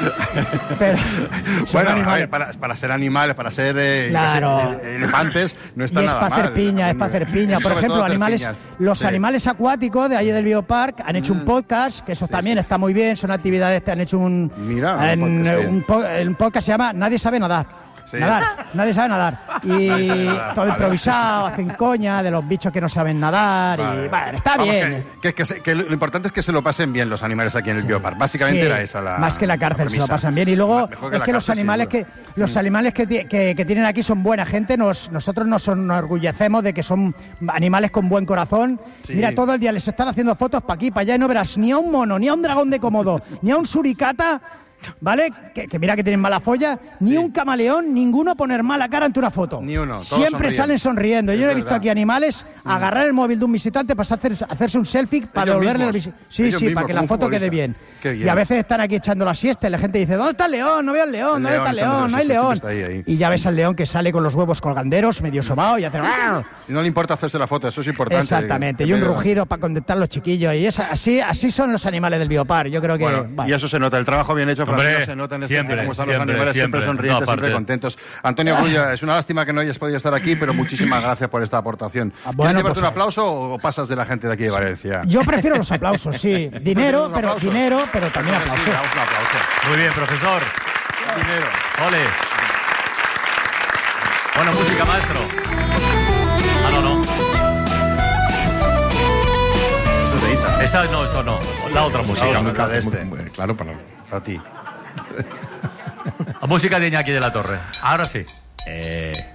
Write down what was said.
Pero bueno, a ver, para ser animales, para ser elefantes, no está nada mal. Es para hacer piña, es para hacer piña. Por ejemplo, los animales acuáticos de allí del Biopark han hecho un podcast, que eso también está muy bien, son actividades que han hecho un podcast se llama Nadie sabe nadar. Sí. Nadie sabe nadar. Y todo improvisado, hacen coña de los bichos que no saben nadar. Vale. Y bueno, está bien. Que lo importante es que se lo pasen bien los animales aquí en el Biopark. Básicamente era esa la. Más que la cárcel, se lo pasan bien. Y luego es que los animales que tienen aquí son buena gente. Nosotros nos enorgullecemos de que son animales con buen corazón. Sí. Mira, todo el día les están haciendo fotos para aquí, para allá, y no verás ni a un mono, ni a un dragón de Komodo, ni a un suricata. ¿Vale? Que mira que tienen mala folla. Ni un camaleón, ninguno poner mala cara ante una foto. Ni uno. Siempre salen sonriendo. Yo no he visto aquí animales agarrar el móvil de un visitante para hacerse un selfie para devolverle al visitante. Sí, para que la foto quede bien. Y a veces están aquí echando la siesta y la gente dice, ¿dónde está el león? No veo al león. ¿Dónde está el león? No hay león. Y ya ves al león que sale con los huevos colganderos, medio sobao y hace... Y no le importa hacerse la foto, eso es importante. Exactamente. Y un rugido para contentar a los chiquillos. Y así son los animales del Biopark. Yo creo que... Bueno, y eso se nota. El trabajo bien hecho, Francisco, se nota en cómo están los animales, siempre sonrientes, siempre contentos. Antonio Grulla, es una lástima que no hayas podido estar aquí, pero muchísimas gracias por esta aportación. ¿Quieres llevarte un aplauso o pasas de la gente de aquí de Valencia? Yo prefiero los aplausos, sí. Dinero, pero también aplausos. Sí, un aplauso. Muy bien, profesor. Dinero. Ole. Bueno, música, maestro. No. Eso es de Ita. Esa no, esto no. La otra música. La de este. Claro, para ti. La música de Iñaki de la Torre. Ahora sí.